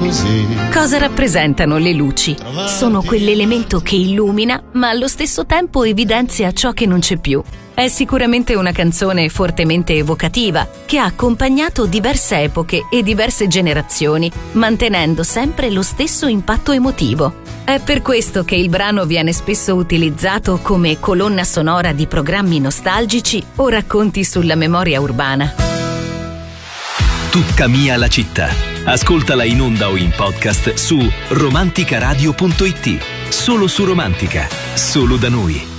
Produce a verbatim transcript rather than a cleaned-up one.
così. Cosa rappresentano le luci? Sono quell'elemento che illumina, ma allo stesso tempo evidenzia ciò che non c'è più. È sicuramente una canzone fortemente evocativa, che ha accompagnato diverse epoche e diverse generazioni, mantenendo sempre lo stesso impatto emotivo. È per questo che il brano viene spesso utilizzato come colonna sonora di programmi nostalgici o racconti sulla memoria urbana. Tutta mia la città. Ascoltala in onda o in podcast su romanticaradio punto it. Solo su Romantica, solo da noi.